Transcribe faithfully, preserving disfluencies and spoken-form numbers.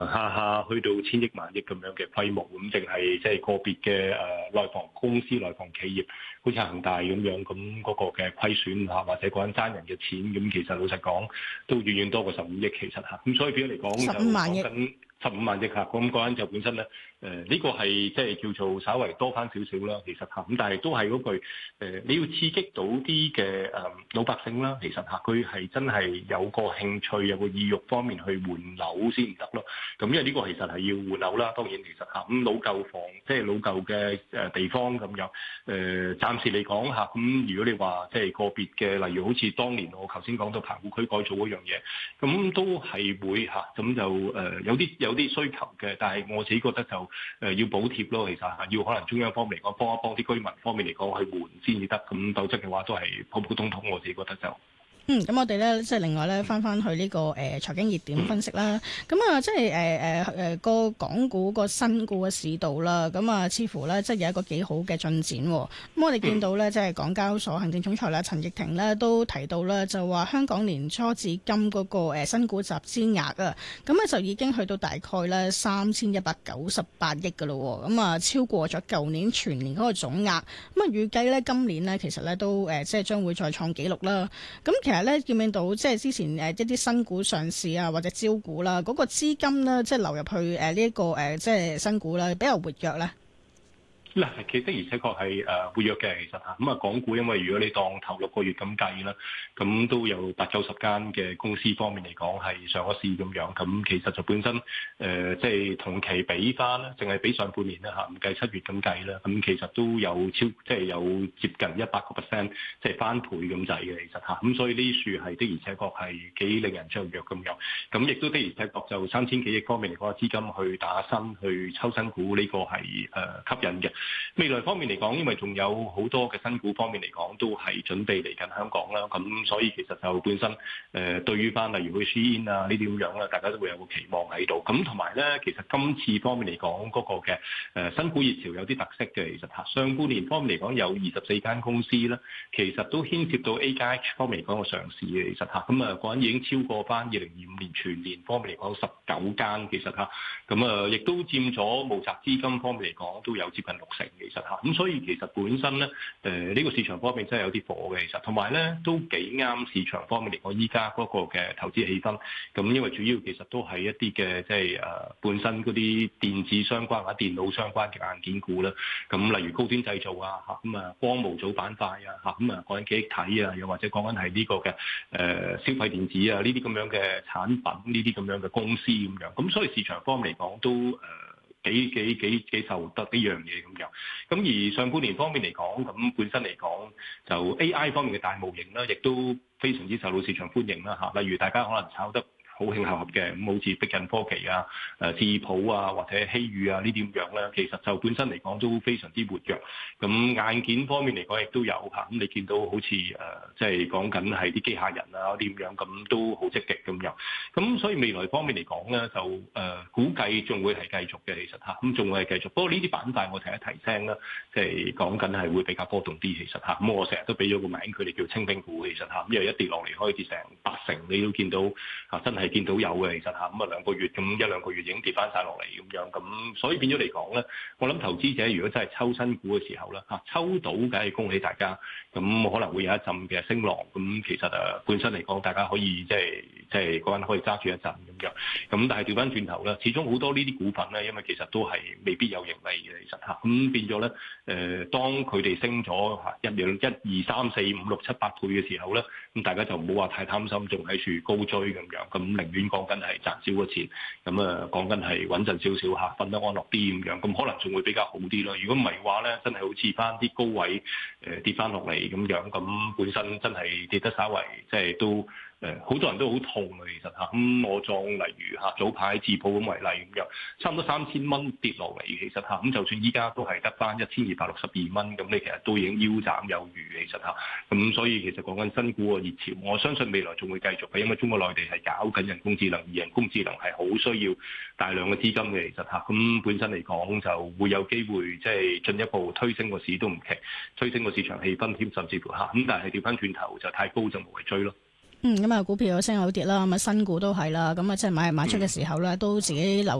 下下去到千億萬億咁樣嘅規模，咁淨係即係個別嘅誒內房公司、內房企業，好似恒大咁樣，咁嗰個嘅虧損啊，或者嗰陣爭人嘅錢，咁其實老實講都遠遠多過十五億其實嚇，咁所以變咗嚟講就講緊十五萬億嚇，咁嗰陣就本身咧誒呢個係即係叫做稍為多翻少少啦，其實嚇，咁但係都係嗰句誒你要刺激到啲嘅誒老百姓啦，其實嚇佢係真係有個興趣、有個意欲方面去換樓先得咯。咁因為呢個其實係要換樓啦，當然其實嚇咁老舊房即係老舊嘅誒地方咁樣誒，暫時嚟講嚇咁，如果你話即係個別嘅，例如好似當年我頭先講到棚戶區改造嗰樣嘢，咁都係會嚇咁就誒有啲有啲需求嘅，但係我自己覺得就誒要補貼咯，其實嚇要可能中央方面嚟講幫一幫啲居民方面嚟講去換先至得，咁否則嘅話都係普普通通，我自己覺得就。 嗯，咁我哋咧即係另外咧翻翻去呢、這個誒、呃、財經熱點分析啦。咁啊，即係誒誒誒個港股個新股嘅市道啦。咁啊，似乎咧即係有一個幾好嘅進展、哦。咁我哋見到咧，即係港交所行政總裁咧陳奕霆咧都提到咧，就話香港年初至今嗰、那個、呃、新股集資額啊，咁咧就已經去到大概咧三千一百九十八億㗎咯。咁啊，超過咗舊年全年嗰個總額。咁啊，預計咧今年咧其實咧都誒、呃、即係將會再創紀錄啦。咁其實咧見唔見到即係之前誒一啲新股上市啊或者招股啦，嗰、那個資金咧即係流入去誒呢一個誒即係新股啦，比較活躍咧。 嗱，其實的而且確係誒活躍嘅，其實嚇咁啊，港股因為如果你當頭六個月咁計啦，咁都有八九十間嘅公司方面嚟講係上咗市咁樣，咁其實就本身誒即係同期比翻啦，淨係比上半年啦嚇，唔計七月咁計啦，咁其實都有超即係有接近一百個 percent，即係翻倍咁滯嘅，其實嚇，咁所以呢樹係的而且確係幾令人雀躍咁樣，咁亦都的而且確就三千幾億方面嚟講，資金去打新去抽新股呢個係誒吸引嘅。未來方面嚟講，因為仲有好多嘅新股方面嚟講，都係準備嚟緊香港啦。咁所以其實就本身誒、呃、對於翻例如去 Shein 啊呢啲咁樣啦，大家都會有個期望喺度。咁同埋咧，其實今次方面嚟講嗰個嘅誒、呃、新股熱潮有啲特色嘅，其實嚇上半年方面嚟講有二十四間公司啦，其實都牽涉到 A 加 H 方面嚟講嘅上市嘅，其實嚇咁啊嗰陣已經超過翻二零二五年全年方面嚟講十九間，其實嚇咁啊亦都佔咗募集資金方面嚟講都有接近六成。其實嚇，咁所以其實本身咧，誒、呃、呢、這個市場方面真係有啲火嘅，其實同埋咧都幾啱市場方面嚟講，依家嗰個嘅投資氣氛。咁因為主要其實都係一啲嘅即係誒本身嗰啲電子相關或者電腦相關嘅硬件股啦。咁例如高端製造啊，嚇咁啊光模組板塊啊，嚇咁啊講緊記憶體啊，又或者講緊係呢個嘅誒、呃、消費電子啊，呢啲咁樣嘅產品，呢啲咁樣嘅公司咁樣。咁所以市場方面嚟講都誒。呃幾幾幾幾受得呢樣嘢咁樣，咁而上半年方面嚟講，咁本身嚟講就 A I 方面嘅大模型啦，亦都非常之受到市場歡迎啦嚇。例如大家可能炒得好興合合嘅，咁好似碧近科技啊、誒智普啊或者希宇啊呢啲咁樣咧，其實就本身嚟講都非常之活躍。咁硬件方面嚟講亦都有嚇，咁你見到好似誒即係講緊係啲機械人啊嗰啲咁樣，咁都好積極咁樣。咁所以未來方面嚟講咧，就誒、呃、估計仲會係繼續嘅，其實嚇，咁仲會係繼續。不過呢啲板塊我提一提聲啦，即係講緊係會比較波動啲，其實嚇。咁我成日都俾咗個名佢哋叫清兵股，其實嚇，因為一跌落嚟可以跌成八成，你都見到嚇真係。見到有嘅，其實嚇咁啊兩個月咁一兩個月已經跌翻晒落嚟咁樣，咁所以變咗嚟講咧，我諗投資者如果真係抽新股嘅時候咧嚇，抽到梗係恭喜大家，咁可能會有一陣嘅升浪，咁其實誒本身嚟講，大家可以即係即係嗰陣可以揸住一陣咁樣，咁但係調翻轉頭咧，始終好多呢啲股份咧，因為其實都係未必有盈利嘅，其實嚇，咁變咗咧誒，當佢哋升咗嚇一兩一二三四五六七八倍嘅時候咧，咁大家就唔好話太貪心，仲喺處高追咁樣咁。寧願講緊係賺少個錢，咁啊講緊係穩陣少少嚇，瞓得安樂啲咁樣，咁可能仲會比較好啲咯。如果唔係話咧，真係好似翻啲高位誒跌翻落嚟咁樣，咁本身真係跌得稍為即係都。誒好多人都好痛啊，其實嚇咁我當例如嚇早排智普咁為例咁樣，差唔多三千蚊跌落嚟，其實嚇咁就算依家都係得翻一千二百六十二蚊，咁你其實都已經腰斬有餘，其實嚇咁所以其實講緊新股個熱潮，我相信未來仲會繼續嘅，因為中國內地係搞緊人工智能，而人工智能係好需要大量嘅資金嘅，其實嚇咁本身嚟講就會有機會即係進一步推升個市都唔奇，推升個市場氣氛添，甚至乎嚇咁，但係調翻轉頭就太高就無謂追咯。 嗯，咁啊，股票有升有跌啦，咁啊，新股都係啦，咁啊，即係買入賣出嘅時候咧，都自己留